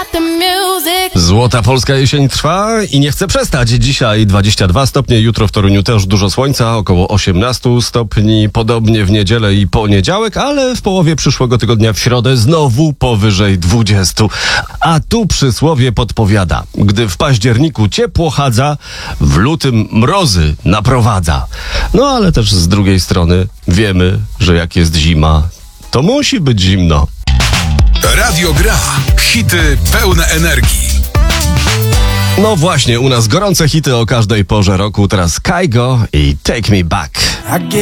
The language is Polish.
Złota polska jesień trwa i nie chce przestać. Dzisiaj 22 stopnie, jutro w Toruniu też dużo słońca, około 18 stopni, podobnie w niedzielę i poniedziałek, ale w połowie przyszłego tygodnia w środę znowu powyżej 20. A tu przysłowie podpowiada: gdy w październiku ciepło chadza, w lutym mrozy naprowadza. No ale też z drugiej strony wiemy, że jak jest zima, to musi być zimno. Radio Gra. Hity pełne energii. No właśnie, u nas gorące hity o każdej porze roku. Teraz Kygo i Take Me Back.